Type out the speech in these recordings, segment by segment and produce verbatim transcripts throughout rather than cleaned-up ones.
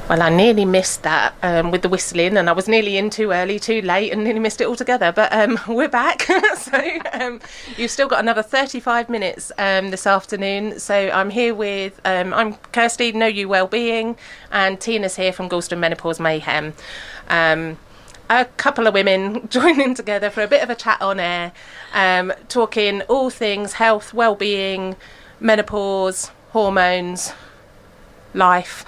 Well, I nearly missed that um, with the whistling, and I was nearly in too early, too late, and nearly missed it altogether. But um, we're back. so um, you've still got another thirty-five minutes um, this afternoon. So I'm here with, um, I'm Kirsty, Know You Wellbeing, and Tina's here from Gorleston Menopause Mayhem. Um, a couple of women joining together for a bit of a chat on air, um, talking all things health, wellbeing, menopause, hormones, life,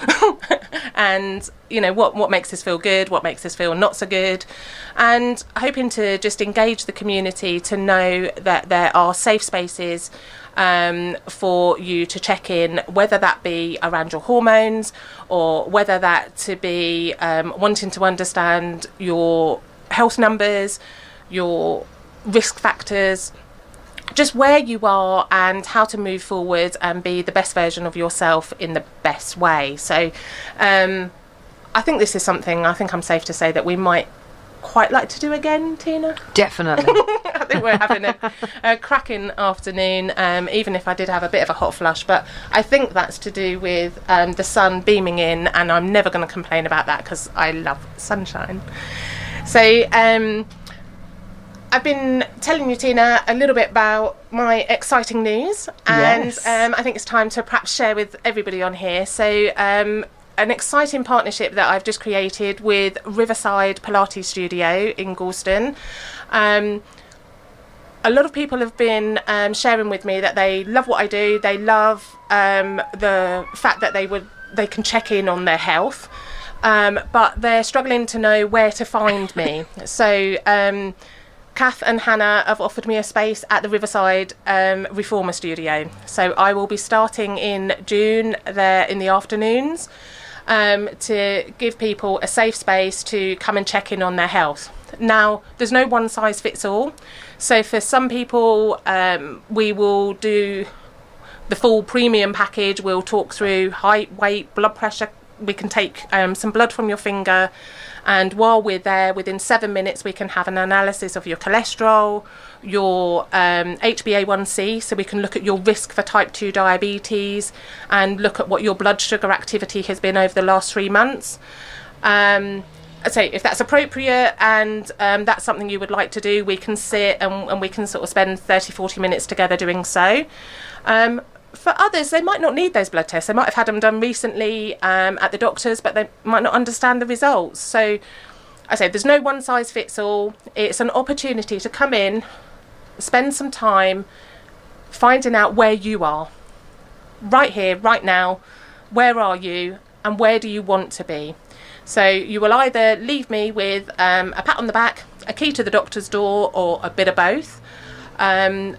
and you know what what makes us feel good, what makes us feel not so good, and hoping to just engage the community to know that there are safe spaces um, for you to check in, whether that be around your hormones or whether that to be um, wanting to understand your health numbers, your risk factors, just where you are and how to move forward and be the best version of yourself in the best way. So um, I think this is something, I think I'm safe to say that we might quite like to do again, Tina. Definitely. I think we're having a, a cracking afternoon, um, even if I did have a bit of a hot flush, but I think that's to do with um, the sun beaming in, and I'm never going to complain about that because I love sunshine. So um I've been telling you, Tina, a little bit about my exciting news, and yes. um, I think it's time to perhaps share with everybody on here. So um, an exciting partnership that I've just created with Riverside Pilates Studio in Gorleston. Um, a lot of people have been um, sharing with me that they love what I do. They love um, the fact that they would they can check in on their health, um, but they're struggling to know where to find me. So um, Kath and Hannah have offered me a space at the Riverside um, Reformer Studio. So I will be starting in June there in the afternoons um, to give people a safe space to come and check in on their health. Now, there's no one size fits all. So for some people, um, we will do the full premium package. We'll talk through height, weight, blood pressure. We can take um, some blood from your finger, and while we're there, within seven minutes, we can have an analysis of your cholesterol, your um, H b A one C, so we can look at your risk for type two diabetes and look at what your blood sugar activity has been over the last three months. Um, so if that's appropriate and um, that's something you would like to do, we can sit and, and we can sort of spend thirty, forty minutes together doing so. Um, For others, they might not need those blood tests. They might have had them done recently um, at the doctor's, but they might not understand the results. So I say there's no one size fits all. It's an opportunity to come in, spend some time finding out where you are. Right here, right now, where are you and where do you want to be? So you will either leave me with um, a pat on the back, a key to the doctor's door, or a bit of both. Um,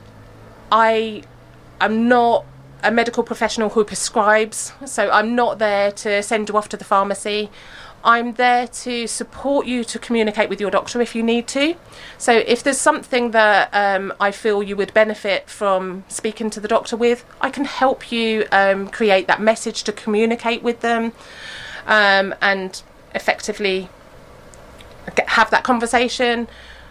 I am not a medical professional who prescribes, so I'm not there to send you off to the pharmacy. I'm there to support you to communicate with your doctor if you need to. So if there's something that um, I feel you would benefit from speaking to the doctor with, I can help you um, create that message to communicate with them um, and effectively get, have that conversation.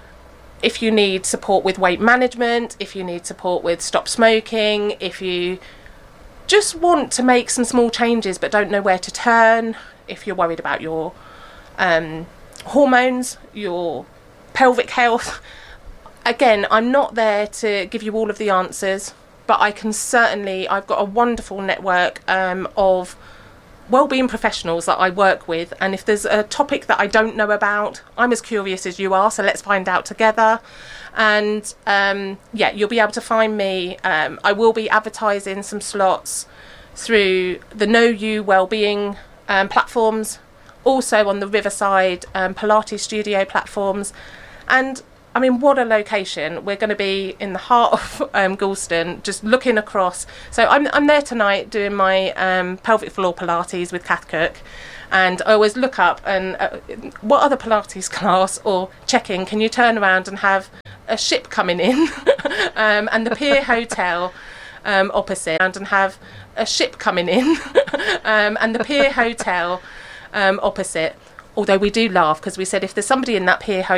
If you need support with weight management, if you need support with stop smoking, if you just want to make some small changes but don't know where to turn, if you're worried about your um, hormones, your pelvic health, again, I'm not there to give you all of the answers, but I can certainly, I've got a wonderful network um, of wellbeing professionals that I work with, and if there's a topic that I don't know about, I'm as curious as you are, so let's find out together. And um, yeah, you'll be able to find me. um, I will be advertising some slots through the Know You Wellbeing um, platforms, also on the Riverside um, Pilates Studio platforms. And I mean, what a location. We're going to be in the heart of um, Gorleston, just looking across. So I'm I'm there tonight doing my um, pelvic floor Pilates with Kath Cook. And I always look up and uh, what other Pilates class or check-in can you turn around and have a ship coming in um, and the Pier Hotel um, opposite, and have a ship coming in um, and the Pier Hotel um, opposite. Although we do laugh because we said if there's somebody in that Pier Hotel